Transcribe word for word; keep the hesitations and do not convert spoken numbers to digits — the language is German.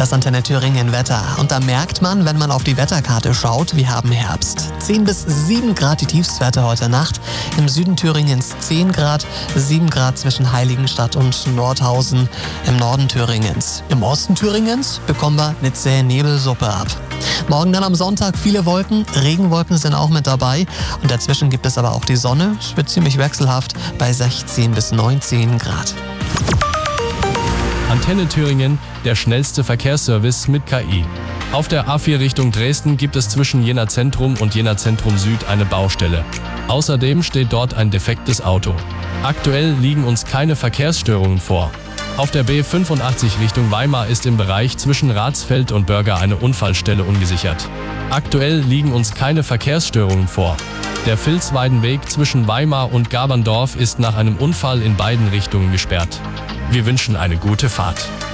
Das Antenne Thüringen Wetter. Und da merkt man, wenn man auf die Wetterkarte schaut, wir haben Herbst. zehn bis sieben Grad die Tiefstwerte heute Nacht. Im Süden Thüringens zehn Grad, sieben Grad zwischen Heiligenstadt und Nordhausen im Norden Thüringens. Im Osten Thüringens bekommen wir eine zähe Nebelsuppe ab. Morgen dann am Sonntag viele Wolken, Regenwolken sind auch mit dabei und dazwischen gibt es aber auch die Sonne. Es wird ziemlich wechselhaft bei sechzehn bis neunzehn Grad. Antenne Thüringen, der schnellste Verkehrsservice mit K I. Auf der A vier Richtung Dresden gibt es zwischen Jena Zentrum und Jena Zentrum Süd eine Baustelle. Außerdem steht dort ein defektes Auto. Aktuell liegen uns keine Verkehrsstörungen vor. Auf der B fünfundachtzig Richtung Weimar ist im Bereich zwischen Ratsfeld und Börger eine Unfallstelle ungesichert. Aktuell liegen uns keine Verkehrsstörungen vor. Der Vilsweidenweg zwischen Weimar und Gaberndorf ist nach einem Unfall in beiden Richtungen gesperrt. Wir wünschen eine gute Fahrt.